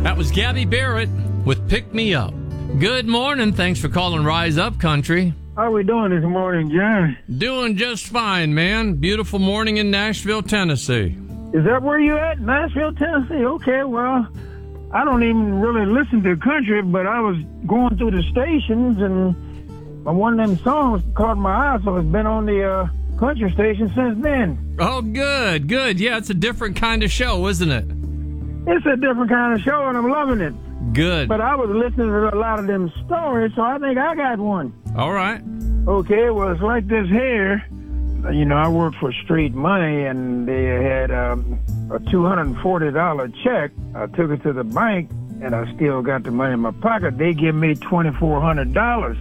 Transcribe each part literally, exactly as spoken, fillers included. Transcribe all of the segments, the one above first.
That was Gabby Barrett with Pick Me Up. Good morning. Thanks for calling Rise Up Country. How we doing this morning, John? Doing just fine, man. Beautiful morning in Nashville, Tennessee. Is that where you at? Nashville, Tennessee? Okay, well, I don't even really listen to country, but I was going through the stations, and one of them songs caught my eye, so it's been on the uh, country station since then. Oh, good, good. Yeah, it's a different kind of show, isn't it? It's a different kind of show, and I'm loving it. Good. But I was listening to a lot of them stories, so I think I got one. All right. Okay, well, it's like this here. You know, I worked for Street Money, and they had um, a two hundred forty dollars check. I took it to the bank, and I still got the money in my pocket. They give me twenty-four hundred dollars.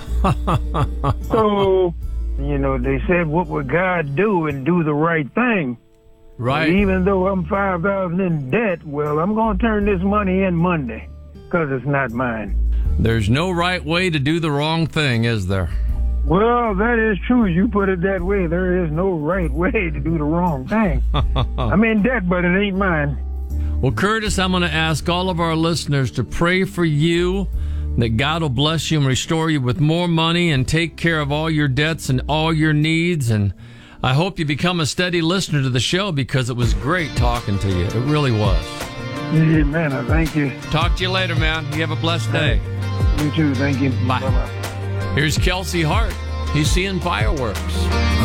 So, you know, they said, what would God do and do the right thing? Right. Well, even though I'm five thousand dollars in debt, well, I'm going to turn this money in Monday because it's not mine. There's no right way to do the wrong thing, is there? Well, that is true. You put it that way. There is no right way to do the wrong thing. I'm in debt, but it ain't mine. Well, Curtis, I'm going to ask all of our listeners to pray for you, that God will bless you and restore you with more money and take care of all your debts and all your needs. And I hope you become a steady listener to the show because it was great talking to you. It really was. Amen. I thank you. Talk to you later, man. You have a blessed day. You too. Thank you. Bye. Bye-bye. Here's Kelsey Hart. He's seeing fireworks.